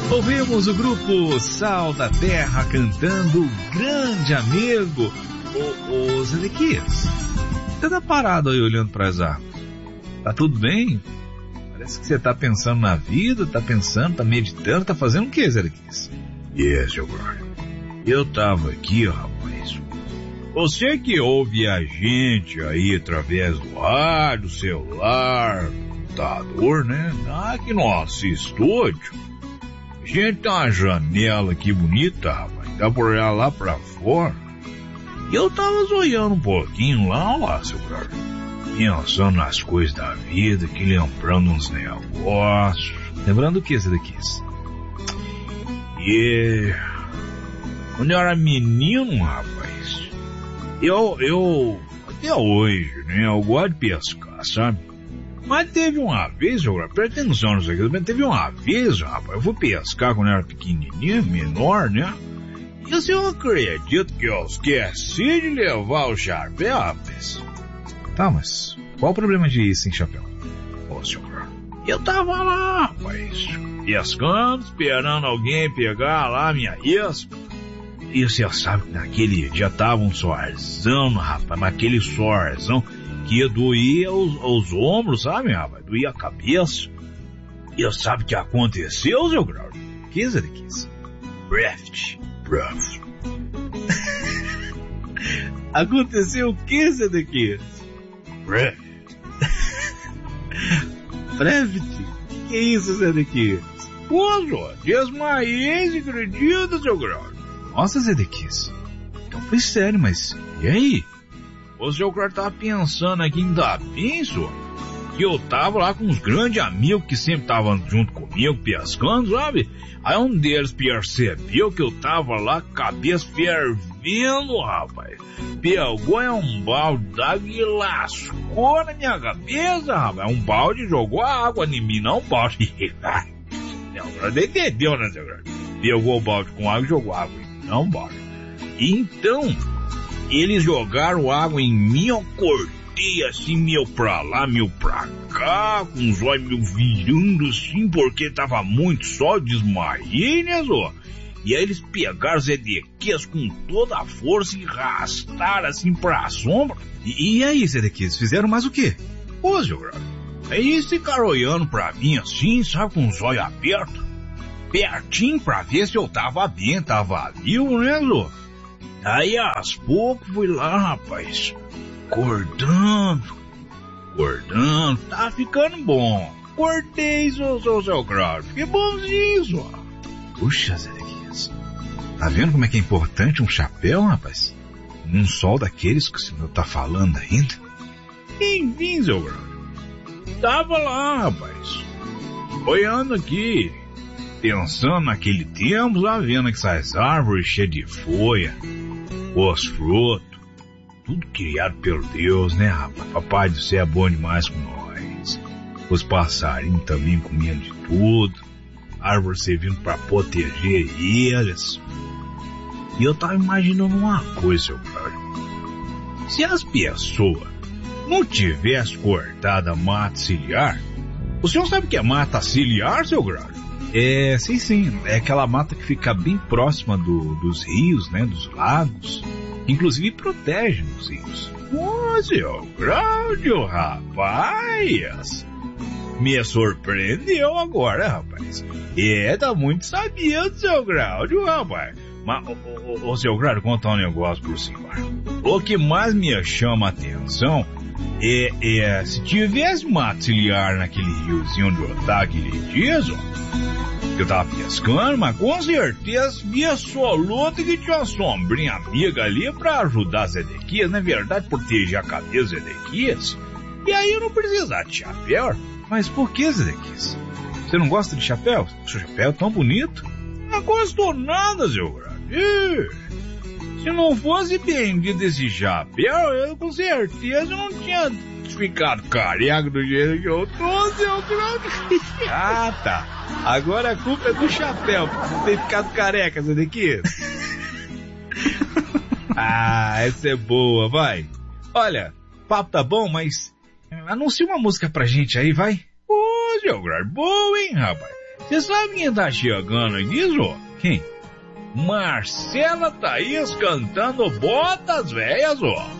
Ouvimos o grupo Sal da Terra cantando Grande Amigo. Ô Zedequias, você tá parado aí olhando para as árvores? Tá tudo bem? Parece que você tá pensando na vida, tá meditando, tá fazendo o que, Zedequias? Seu Glória. Eu tava aqui, rapaz. Você que ouve a gente aí através do rádio, celular, computador, né? Aqui no nosso estúdio, a gente tem uma janela aqui bonita, rapaz. Dá pra olhar lá pra fora. E eu tava zoiando um pouquinho lá, seu Glória. Pensando nas coisas da vida, que lembrando uns negócios. Lembrando o que, Zedequias? Quando eu era menino, rapaz, eu até hoje, né, eu gosto de pescar, sabe? Mas teve uma vez, presta atenção nisso aqui, teve uma vez, rapaz, eu fui pescar quando eu era pequenininho, menor, né? E assim, eu acredito que eu esqueci de levar o chapéu, rapaz. Tá, mas qual o problema de ir sem chapéu? Senhor, eu tava lá, rapaz, pescando, esperando alguém pegar lá a minha isca. E você sabe que naquele dia tava um sorzão, rapaz, mas aquele sorzão que doía os ombros, sabe, rapaz? Doía a cabeça. E eu sabe o que aconteceu, seu Grau? Que, Zedequias? Breath. Aconteceu o que, Zedequias? Breath. Que isso, Zedequias? Pô, desmaiei, acredita, seu Grau? Nossa, Zedequias, então foi sério, mas e aí? O seu cara tava pensando aqui ainda bem, senhor, que eu tava lá com uns grandes amigos que sempre estavam junto comigo, pescando, sabe? Aí um deles percebeu que eu tava lá, cabeça fervendo, rapaz. Pegou um balde d'água e lascou na minha cabeça, rapaz. Um balde jogou água em mim, não um balde. Não entendeu, né, seu cara? Pegou o balde com água e jogou água em mim. Não, bora. Então, eles jogaram água em mim, eu cortei assim, meu pra lá, meu pra cá, com os olhos meio virando assim, porque tava muito sol, desmaiei, né, Zó? E aí eles pegaram os Zedequias com toda a força e arrastaram assim pra sombra. E aí, Zedequias, fizeram mais o quê? Ô, seu Grau, aí eles ficaram olhando pra mim assim, sabe, com os olhos abertos. Pertinho pra ver se eu tava bem, tava vivo, né, Lô? Aí, aos poucos, fui lá, rapaz, acordando, tá ficando bom. Acordei, seu Grau, fiquei bonzinho, só. Puxa, Zedequias, tá vendo como é que é importante um chapéu, rapaz? Num sol daqueles que o senhor tá falando ainda? Enfim, seu Grau, tava lá, rapaz, olhando aqui, pensando naquele tempo, lá vendo essas árvores cheias de folha, os frutos, tudo criado pelo Deus, né, rapaz? Papai do céu é bom demais com nós. Os passarinhos também comendo de tudo, árvores servindo para proteger eles. E eu tava imaginando uma coisa, seu Cláudio. Se as pessoas não tivessem cortado a mata ciliar, o senhor sabe o que é mata ciliar, seu Cláudio? Sim. É aquela mata que fica bem próxima dos rios, né? Dos lagos. Inclusive protege os rios. Ô, seu Cláudio, rapaz! Me surpreendeu agora, rapaz. Tá muito sabido, seu Cláudio, rapaz. Mas, seu Cláudio, contar um negócio pro senhor. O que mais me chama a atenção se tivesse mata ciliar naquele riozinho onde eu tava aquele dia, eu tava pescando, mas com certeza via absoluta que tinha uma sombrinha amiga ali pra ajudar Zedequias, não é verdade? Proteger a cabeça de Zedequias. E aí eu não precisava de chapéu. Mas por que, Zedequias? Você não gosta de chapéu? O seu chapéu é tão bonito. Não gosto nada, seu Grande. Se não fosse vendido esse chapéu, eu com certeza não tinha ficado careca do jeito que eu tô, seu Grande. Ah, tá. Agora a culpa é do chapéu, por ter ficado careca, Zedequias. Essa é boa, vai. Olha, o papo tá bom, mas anuncia uma música pra gente aí, vai. Ô, seu Grande, boa, hein, rapaz? Você sabe quem tá chegando aqui, Zô? Quem? Marcela Thaís cantando Botas Velhas, ó.